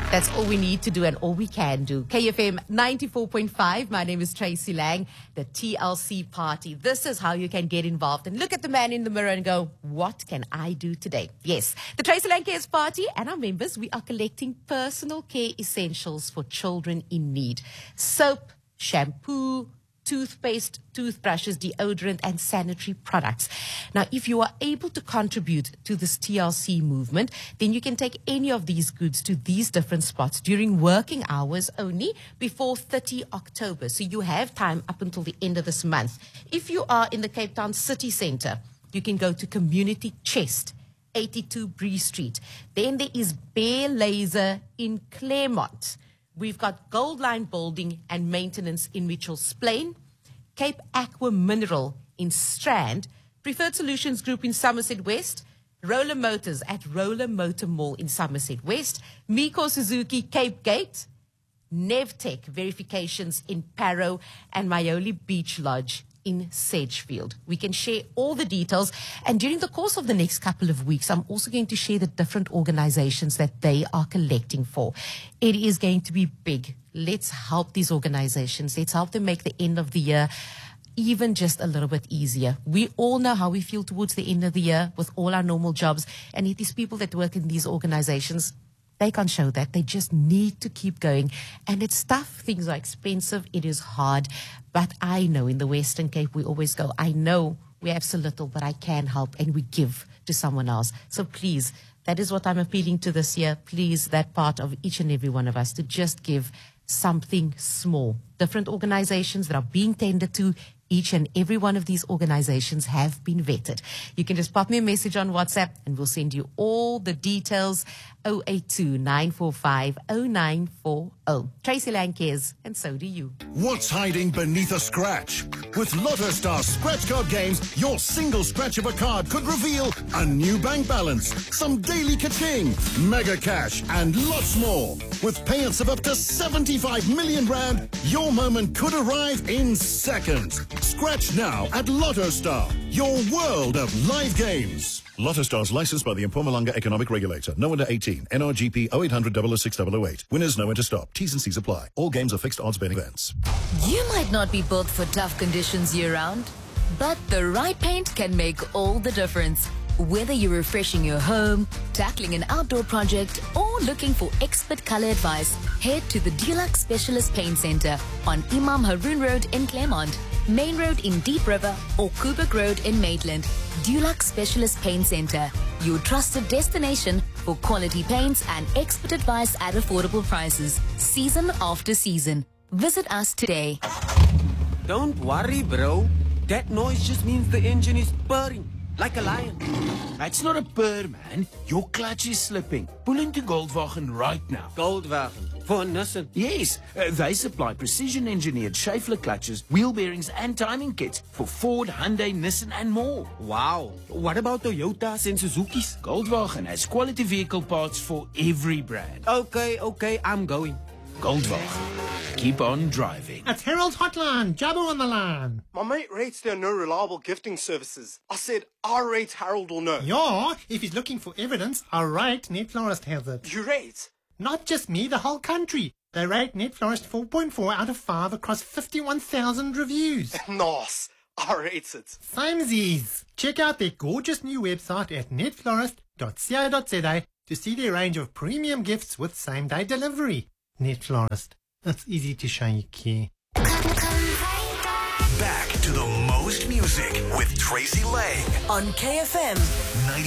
That's all we need to do and all we can do. KFM 94.5. My name is Tracy Lang, the TLC party. This is how you can get involved and look at the man in the mirror and go, what can I do today? Yes, the Tracy Lang Cares Party and our members, we are collecting personal care essentials for children in need. Soap, shampoo, toothpaste, toothbrushes, deodorant, and sanitary products. Now, if you are able to contribute to this TLC movement, then you can take any of these goods to these different spots during working hours only before 30 October. So you have time up until the end of this month. If you are in the Cape Town City Centre, you can go to Community Chest, 82 Bree Street. Then there is Bear Laser in Claremont. We've got Gold Line Building and Maintenance in Mitchell's Plain, Cape Aqua Mineral in Strand, Preferred Solutions Group in Somerset West, Roller Motors at Roller Motor Mall in Somerset West, Miko Suzuki Cape Gate, Nevtech Verifications in Parow, and Maioli Beach Lodge in Sedgefield. We can share all the details, and during the course of the next couple of weeks, I'm also going to share the different organizations that they are collecting for. It is going to be big. Let's help these organizations. Let's help them make the end of the year even just a little bit easier. We all know how we feel towards the end of the year with all our normal jobs, and it is people that work in these organizations. They can't show that. They just need to keep going. And it's tough. Things are expensive. It is hard. But I know in the Western Cape, we always go, I know we have so little, but I can help, and we give to someone else. So please, that is what I'm appealing to this year. Please, that part of each and every one of us to just give something small. Different organizations that are being tendered to. Each and every one of these organizations have been vetted. You can just pop me a message on WhatsApp and we'll send you all the details. 082-945-0940. Tracy Lang cares, and so do you. What's hiding beneath a scratch? With Lotto Star scratch card games, your single scratch of a card could reveal a new bank balance, some daily ka-ching, mega cash, and lots more. With payouts of up to 75 million rand, your moment could arrive in seconds. Scratch now at Lotto Star, your world of live games. Lotto Star's licensed by the Mpumalanga Economic Regulator. No under 18. NRGP 0800 006 Winners know when to stop. T's and C's apply. All games are fixed odds betting events. You might not be built for tough conditions year-round, but the right paint can make all the difference. Whether you're refreshing your home, tackling an outdoor project, or looking for expert color advice, head to the Dulux Specialist Paint Center on Imam Haroon Road in Claremont, Main Road in Deep River, or Kubrick Road in Maitland. Dulux Specialist Paint Center, your trusted destination for quality paints and expert advice at affordable prices, season after season. Visit us today. Don't worry, bro. That noise just means the engine is purring like a lion. That's not a purr, man. Your clutch is slipping. Pull into Goldwagen right now. Goldwagen for Nissan. Yes, they supply precision-engineered Schaeffler clutches, wheel bearings, and timing kits for Ford, Hyundai, Nissan, and more. Wow. What about Toyotas and Suzuki's? Goldwagen has quality vehicle parts for every brand. Okay, I'm going. Goldwagen. Keep on driving. It's Harold's Hotline. Jabba on the line. My mate rates there are no reliable gifting services. I said, I rate Harold or no. Yeah, if he's looking for evidence, I rate Net Florist has it. You rate? Not just me, the whole country. They rate Net Florist 4.4 out of 5 across 51,000 reviews. Nice. I rate it. Samesies. Check out their gorgeous new website at netflorist.co.za to see their range of premium gifts with same-day delivery. Net Florist. It's easy to show you care. Back to the most music with Tracy Lang On KFM. 90.